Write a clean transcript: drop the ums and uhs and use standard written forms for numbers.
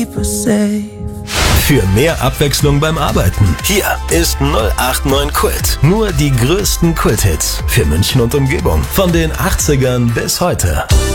keep us safe. Für mehr Abwechslung beim Arbeiten. Hier ist 089 Kult. Nur die größten Kult-Hits für München und Umgebung. Von den 80ern bis heute.